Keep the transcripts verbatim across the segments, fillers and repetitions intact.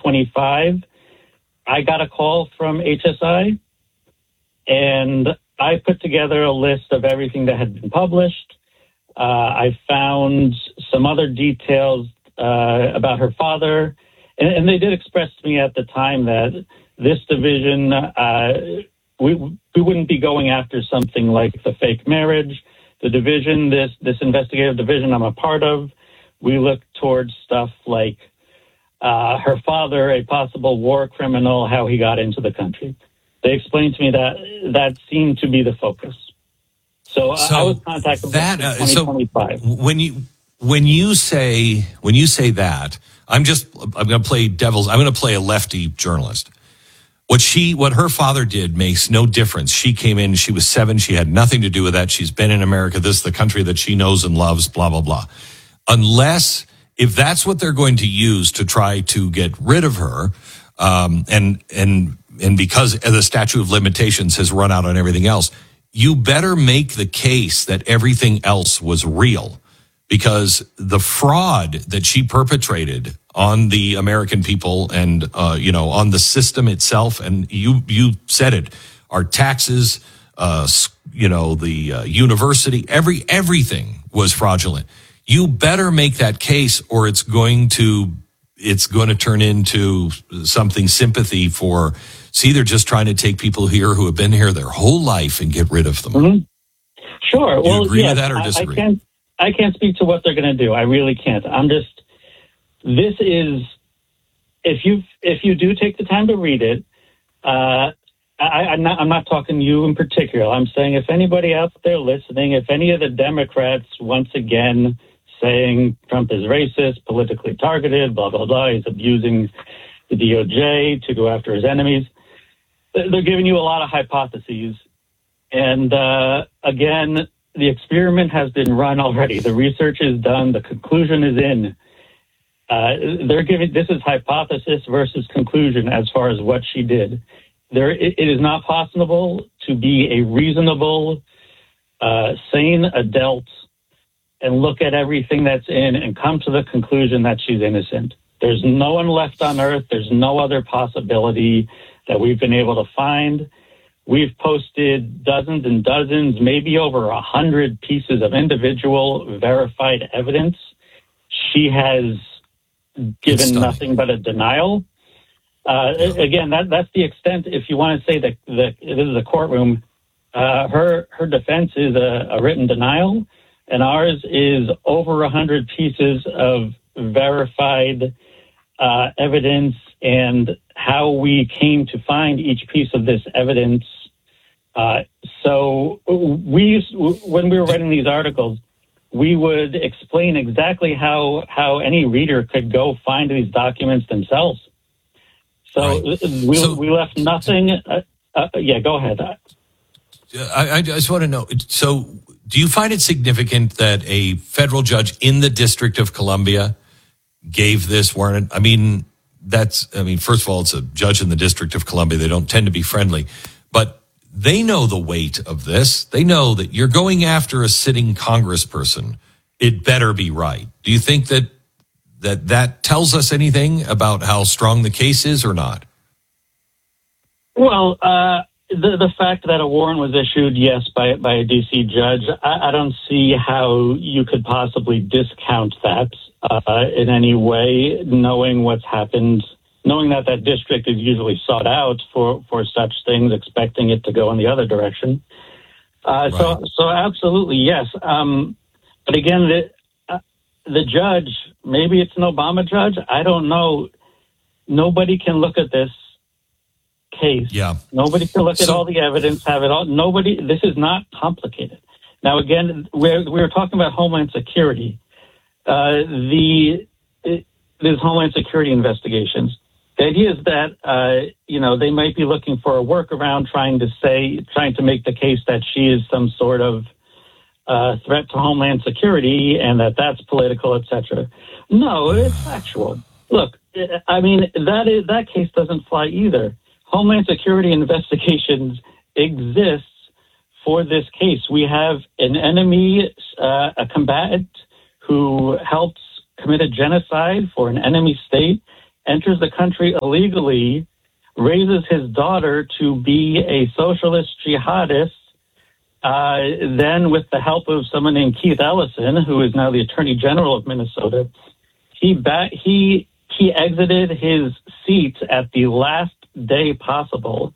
twenty-five, I got a call from H S I, and I put together a list of everything that had been published. Uh, I found some other details uh, about her father, and, and they did express to me at the time that this division, uh, we we wouldn't be going after something like the fake marriage. The division, this this investigative division I'm a part of, we look towards stuff like uh, her father, a possible war criminal, how he got into the country. They explained to me that that seemed to be the focus. So, so I was contacted that, in uh, twenty twenty-five. So when you when you say when you say that, I'm just I'm going to play devil's. I'm going to play a lefty journalist. What she, what her father did makes no difference. She came in, she was seven, she had nothing to do with that. She's been in America, this is the country that she knows and loves, blah, blah, blah. Unless, if that's what they're going to use to try to get rid of her, um, and, and, and because the statute of limitations has run out on everything else, you better make the case that everything else was real. Because the fraud that she perpetrated on the American people and, uh, you know, on the system itself, and you you said it, our taxes, uh, you know, the uh, university, every everything was fraudulent. You better make that case, or it's going to it's going to turn into something sympathy for. It's either just trying to take people here who have been here their whole life and get rid of them. Mm-hmm. Sure. Do you well, agree yes, with that or I, disagree? I can't, I can't speak to what they're going to do. I really can't. I'm just, this is, if you if you do take the time to read it, uh, I, I'm not I'm not talking to you in particular. I'm saying if anybody out there listening, if any of the Democrats once again saying Trump is racist, politically targeted, blah, blah, blah, he's abusing the D O J to go after his enemies, they're giving you a lot of hypotheses. And uh, again, the experiment has been run already. The research is done. The conclusion is in. Uh, they're giving, this is hypothesis versus conclusion as far as what she did. There, it, it is not possible to be a reasonable, uh, sane adult and look at everything that's in and come to the conclusion that she's innocent. There's no one left on earth. There's no other possibility that we've been able to find. We've posted dozens and dozens, maybe over a hundred pieces of individual verified evidence. She has given nothing but a denial. Uh, again, that, that's the extent. If you want to say that, that this is a courtroom, uh, her her defense is a, a written denial, and ours is over a hundred pieces of verified uh, evidence and how we came to find each piece of this evidence. Uh, so we, when we were writing these articles, we would explain exactly how, how any reader could go find these documents themselves. So, right. we, so we left nothing. Uh, uh, yeah, go ahead. I, I just want to know. So do you find it significant that a federal judge in the District of Columbia gave this warrant? I mean, that's, I mean, first of all, it's a judge in the District of Columbia. They don't tend to be friendly, but they know the weight of this. They know that you're going after a sitting congressperson. It better be right. Do you think that that, that tells us anything about how strong the case is or not? Well, uh, the the fact that a warrant was issued, yes, by by a D C judge, I, I don't see how you could possibly discount that uh, in any way, knowing what's happened, knowing that that district is usually sought out for, for such things, expecting it to go in the other direction. Uh, right. So, so absolutely, yes. Um, but again, the, uh, the judge, maybe it's an Obama judge, I don't know. Nobody can look at this case. Yeah. Nobody can look so, at all the evidence, have it all. Nobody, this is not complicated. Now, again, we're, we were talking about Homeland Security. Uh, the, it, there's Homeland Security investigations. The idea is that, uh, you know, they might be looking for a workaround, trying to say, trying to make the case that she is some sort of uh, threat to Homeland Security and that that's political, et cetera. No, it's factual. Look, I mean, that is, that case doesn't fly either. Homeland Security investigations exists for this case. We have an enemy, uh, a combatant who helped commit a genocide for an enemy state, enters the country illegally, raises his daughter to be a socialist jihadist. Uh, then, with the help of someone named Keith Ellison, who is now the Attorney General of Minnesota, he ba- he he exited his seat at the last day possible,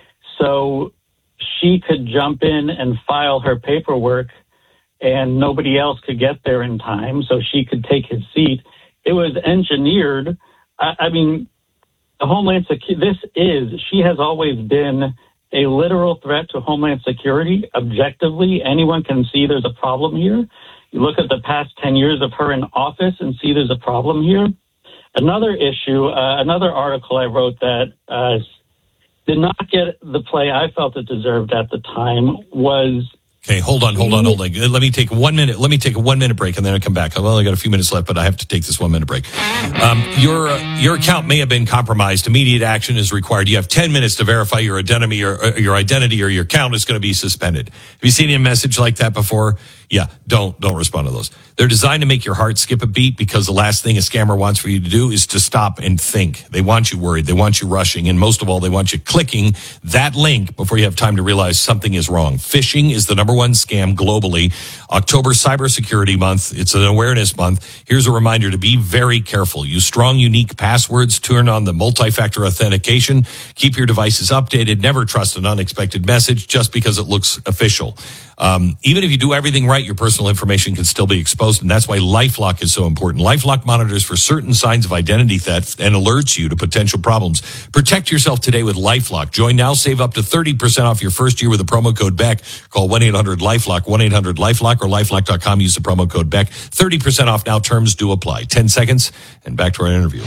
so she could jump in and file her paperwork, and nobody else could get there in time, so she could take his seat. It was engineered. I, I mean, the Homeland Security. This is she has always been a literal threat to Homeland Security. Objectively, anyone can see there's a problem here. You look at the past ten years of her in office and see there's a problem here. Another issue, uh, another article I wrote that uh, did not get the play I felt it deserved at the time was... Okay, hold on, hold on, hold on. Let me take one minute. Let me take a one minute break, and then I'll come back. I've only got a few minutes left, but I have to take this one minute break. Um, your uh, your account may have been compromised. Immediate action is required. You have ten minutes to verify your identity, or uh, your identity, or your account is going to be suspended. Have you seen a message like that before? Yeah, don't don't respond to those. They're designed to make your heart skip a beat, because the last thing a scammer wants for you to do is to stop and think. They want you worried. They want you rushing. And most of all, they want you clicking that link before you have time to realize something is wrong. Phishing is the number one scam globally. October Cybersecurity Month. It's an awareness month. Here's a reminder to be very careful. Use strong, unique passwords. Turn on the multi-factor authentication. Keep your devices updated. Never trust an unexpected message just because it looks official. Um, even if you do everything right, your personal information can still be exposed, and that's why LifeLock is so important. LifeLock monitors for certain signs of identity theft and alerts you to potential problems. Protect yourself today with LifeLock. Join now, save up to thirty percent off your first year with the promo code Beck. Call one eight hundred LifeLock, one eight hundred LifeLock, or lifelock dot com. Use the promo code Beck. thirty percent off now. Terms do apply. ten seconds, and back to our interview.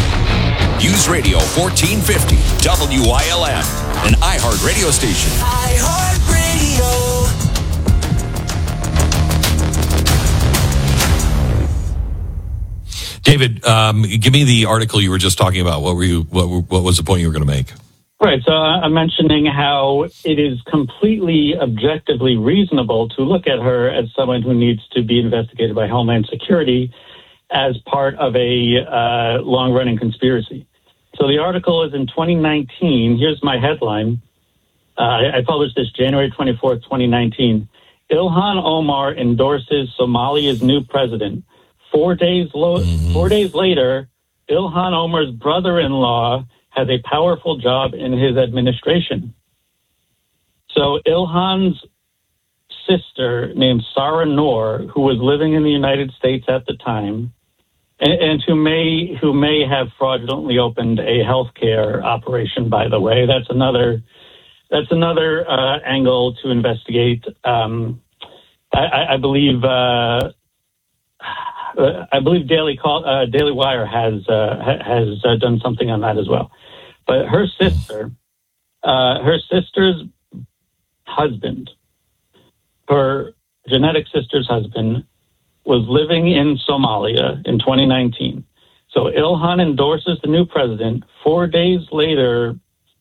News Radio fourteen fifty, W I L N, an iHeart radio station. iHeart Radio. David, um, give me the article you were just talking about. What were you? What, what was the point you were going to make? Right. So I'm mentioning how it is completely objectively reasonable to look at her as someone who needs to be investigated by Homeland Security as part of a uh, long-running conspiracy. So the article is in twenty nineteen. Here's my headline. Uh, I, I published this January twenty-fourth, twenty nineteen. Ilhan Omar endorses Somalia's new president. Four days, lo- mm-hmm. four days later, Ilhan Omar's brother-in-law has a powerful job in his administration. So Ilhan's sister, named Sarah Noor, who was living in the United States at the time, and, and who may who may have fraudulently opened a healthcare operation, by the way, that's another that's another uh, angle to investigate. Um, I, I believe. Uh, Uh, I believe Daily Call, uh, Daily Wire has uh, ha- has uh, done something on that as well. But her sister, uh, her sister's husband, her genetic sister's husband, was living in Somalia in twenty nineteen. So Ilhan endorses the new president. Four days later,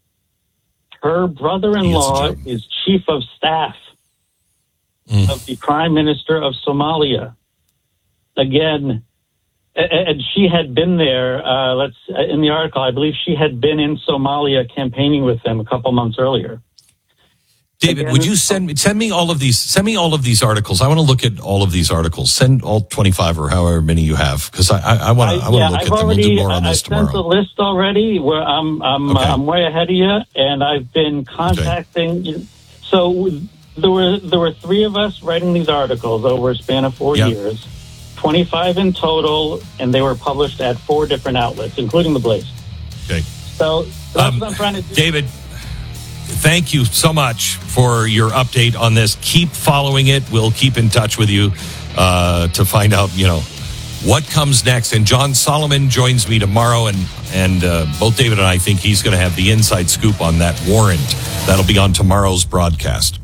her brother-in-law is chief of staff mm. of the prime minister of Somalia. Again, and she had been there, uh, let's, in the article, I believe she had been in Somalia campaigning with them a couple months earlier. David, Again, would you send me, send me all of these, send me all of these articles. I want to look at all of these articles. Send all twenty-five or however many you have, because I, I, I want to, I want to yeah, look I've at them. Already, we'll do more on this I've tomorrow. I've sent the list already. Where I'm, I'm, okay. uh, I'm way ahead of you, and I've been contacting, okay. so there were, there were three of us writing these articles over a span of four yep. years. twenty-five in total, and they were published at four different outlets, including The Blaze. Okay. So that's um, what I'm trying to do. David, thank you so much for your update on this. Keep following it. We'll keep in touch with you uh, to find out, you know, what comes next. And John Solomon joins me tomorrow, and, and uh, both David and I think he's going to have the inside scoop on that warrant. That'll be on tomorrow's broadcast.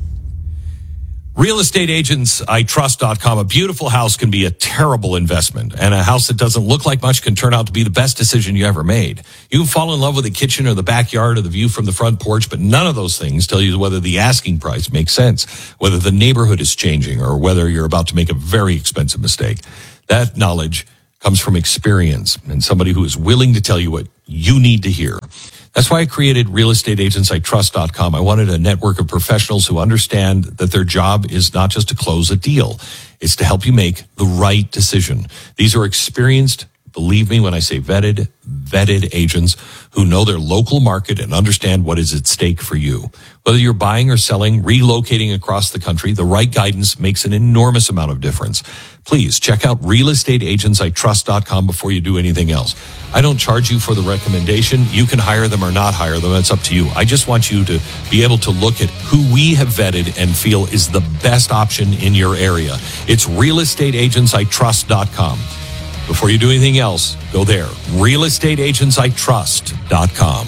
real estate agents I trust dot com. A beautiful house can be a terrible investment, and a house that doesn't look like much can turn out to be the best decision you ever made. You fall in love with the kitchen or the backyard or the view from the front porch, but none of those things tell you whether the asking price makes sense, whether the neighborhood is changing, or whether you're about to make a very expensive mistake. That knowledge comes from experience and somebody who is willing to tell you what you need to hear. That's why I created real estate agents I trust dot com. I wanted a network of professionals who understand that their job is not just to close a deal. It's to help you make the right decision. These are experienced, believe me when I say vetted, vetted agents who know their local market and understand what is at stake for you. Whether you're buying or selling, relocating across the country, the right guidance makes an enormous amount of difference. Please check out real estate agents I trust dot com before you do anything else. I don't charge you for the recommendation. You can hire them or not hire them. It's up to you. I just want you to be able to look at who we have vetted and feel is the best option in your area. It's real estate agents I trust dot com. Before you do anything else, go there. real estate agents I trust dot com.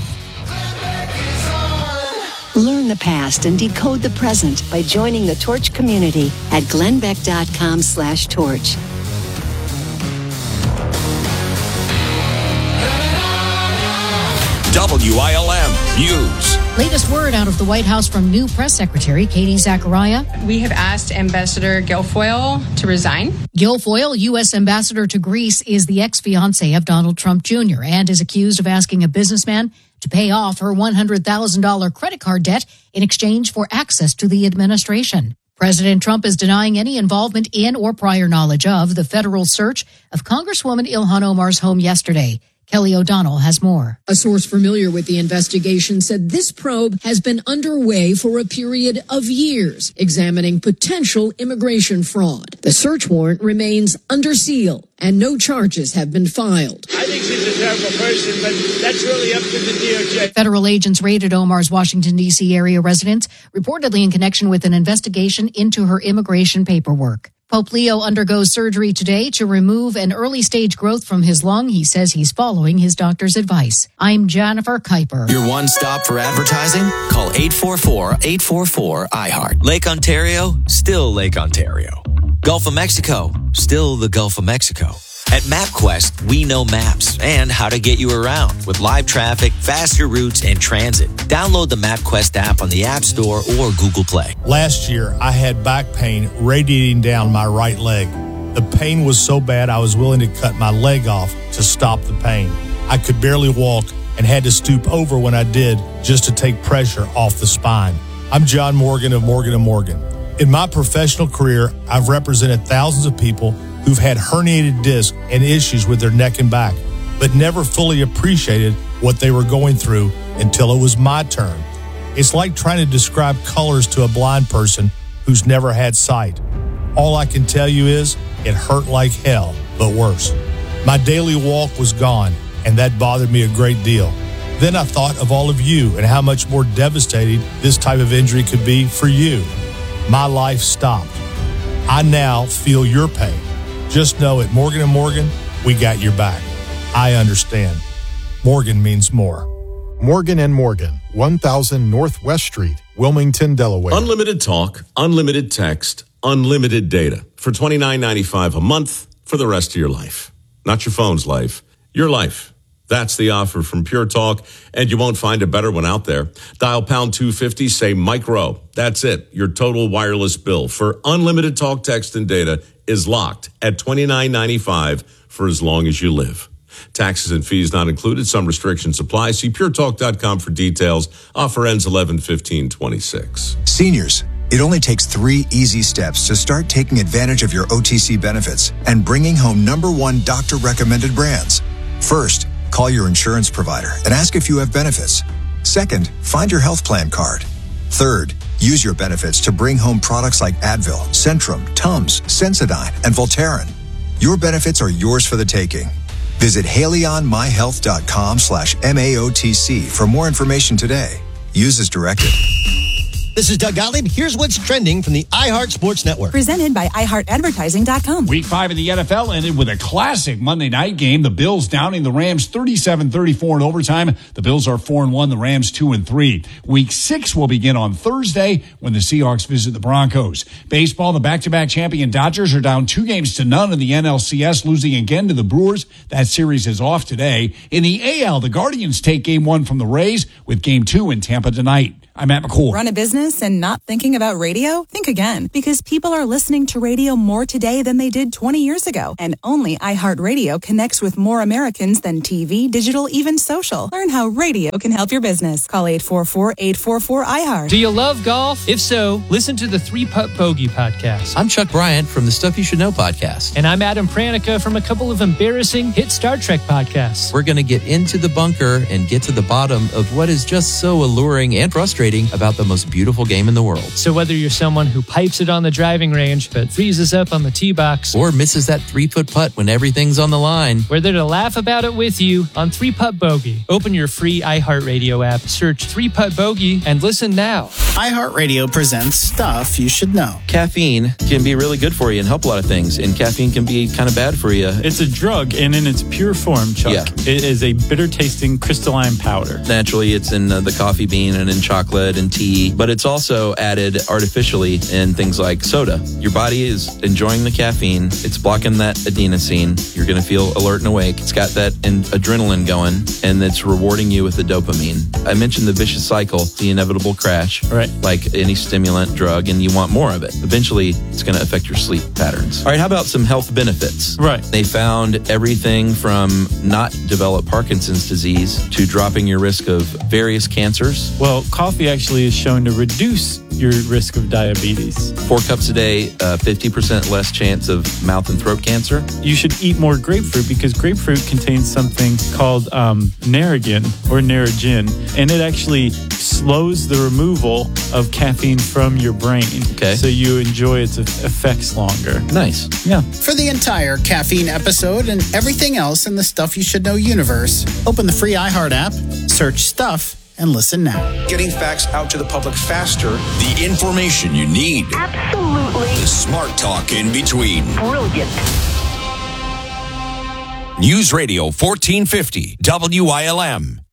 Learn the past and decode the present by joining the Torch community at glenbeck dot com slash torch. W I L M News. Latest word out of the White House from new press secretary Katie Zachariah. We have asked Ambassador Guilfoyle to resign. Guilfoyle, U S ambassador to Greece, is the ex-fiancé of Donald Trump Junior and is accused of asking a businessman to pay off her one hundred thousand dollars credit card debt in exchange for access to the administration. President Trump is denying any involvement in or prior knowledge of the federal search of Congresswoman Ilhan Omar's home yesterday. Kelly O'Donnell has more. A source familiar with the investigation said this probe has been underway for a period of years, examining potential immigration fraud. The search warrant remains under seal, and no charges have been filed. I think she's a terrible person, but that's really up to the D O J. Federal agents raided Omar's Washington, D C area residence, reportedly in connection with an investigation into her immigration paperwork. Pope Leo undergoes surgery today to remove an early-stage growth from his lung. He says he's following his doctor's advice. I'm Jennifer Kuiper. Your one stop for advertising? Call eight four four, eight four four, I heart. Lake Ontario? Still Lake Ontario. Gulf of Mexico? Still the Gulf of Mexico. At MapQuest, we know maps and how to get you around with live traffic, faster routes, and transit. Download the MapQuest app on the App Store or Google Play. Last year, I had back pain radiating down my right leg. The pain was so bad I was willing to cut my leg off to stop the pain. I could barely walk and had to stoop over when I did just to take pressure off the spine. I'm John Morgan of Morgan and Morgan. In my professional career, I've represented thousands of people who've had herniated discs and issues with their neck and back, but never fully appreciated what they were going through until it was my turn. It's like trying to describe colors to a blind person who's never had sight. All I can tell you is it hurt like hell, but worse. My daily walk was gone, and that bothered me a great deal. Then I thought of all of you and how much more devastating this type of injury could be for you. My life stopped. I now feel your pain. Just know at Morgan and Morgan, we got your back. I understand. Morgan means more. Morgan and Morgan, one thousand Northwest Street, Wilmington, Delaware. Unlimited talk, unlimited text, unlimited data for twenty-nine ninety-five a month for the rest of your life. Not your phone's life, your life. That's the offer from Pure Talk, and you won't find a better one out there. Dial pound two fifty, say micro. That's it. Your total wireless bill for unlimited talk, text, and data is locked at twenty-nine ninety-five for as long as you live. Taxes and fees not included. Some restrictions apply. See pure talk dot com for details. Offer ends eleven fifteen twenty-six. Seniors, it only takes three easy steps to start taking advantage of your O T C benefits and bringing home number one doctor-recommended brands. First, call your insurance provider and ask if you have benefits. Second, find your health plan card. Third, use your benefits to bring home products like Advil, Centrum, Tums, Sensodyne, and Voltaren. Your benefits are yours for the taking. Visit haleyonmyhealth.com slash MAOTC for more information today. Use as directed. This is Doug Gottlieb. Here's what's trending from the iHeart Sports Network. Presented by i heart advertising dot com. Week five of the N F L ended with a classic Monday night game. The Bills downing the Rams thirty-seven thirty-four in overtime. The Bills are four and one, the Rams two and three. Week six will begin on Thursday when the Seahawks visit the Broncos. Baseball, the back-to-back champion Dodgers are down two games to none in the N L C S, losing again to the Brewers. That series is off today. In the A L, the Guardians take game one from the Rays with game two in Tampa tonight. I'm Matt McCool. Run a business and not thinking about radio? Think again, because people are listening to radio more today than they did twenty years ago. And only iHeartRadio connects with more Americans than T V, digital, even social. Learn how radio can help your business. Call eight four four, eight four four, iHeart. Do you love golf? If so, listen to the Three Putt Bogey podcast. I'm Chuck Bryant from the Stuff You Should Know podcast. And I'm Adam Pranica from a couple of embarrassing hit Star Trek podcasts. We're going to get into the bunker and get to the bottom of what is just so alluring and frustrating about the most beautiful game in the world. So whether you're someone who pipes it on the driving range but freezes up on the tee box, or misses that three-foot putt when everything's on the line, we're there to laugh about it with you on Three Putt Bogey. Open your free iHeartRadio app, search Three Putt Bogey, and listen now. iHeartRadio presents Stuff You Should Know. Caffeine can be really good for you and help a lot of things, and caffeine can be kind of bad for you. It's a drug, and in its pure form, Chuck, yeah. It is a bitter-tasting crystalline powder. Naturally, it's in uh, the coffee bean and in chocolate and tea, but it's also added artificially in things like soda. Your body is enjoying the caffeine. It's blocking that adenosine. You're going to feel alert and awake. It's got that in- adrenaline going, and it's rewarding you with the dopamine. I mentioned the vicious cycle, the inevitable crash, right? Like any stimulant drug, and you want more of it. Eventually, it's going to affect your sleep patterns. All right, how about some health benefits? Right. They found everything from not develop Parkinson's disease to dropping your risk of various cancers. Well, coffee actually is shown to reduce your risk of diabetes. Four cups a day, uh, fifty percent less chance of mouth and throat cancer. You should eat more grapefruit because grapefruit contains something called um, Narragin or Narragin, and it actually slows the removal of caffeine from your brain. Okay. So you enjoy its effects longer. Nice. Yeah. For the entire caffeine episode and everything else in the Stuff You Should Know universe, open the free iHeart app, search Stuff, and listen now. Getting facts out to the public faster. The information you need. Absolutely. The smart talk in between. Brilliant. News Radio fourteen fifty, W I L M.